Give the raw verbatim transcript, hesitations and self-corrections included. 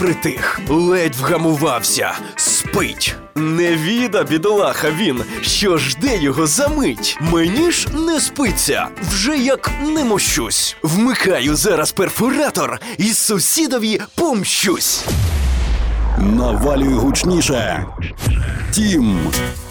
притих, ледь вгамувався, спить. Не віда, бідолаха він, що жде його за мить. Мені ж не спиться, вже як не мощусь. Вмикаю зараз перфоратор і сусідові помщусь. Навалюй гучніше. Тім.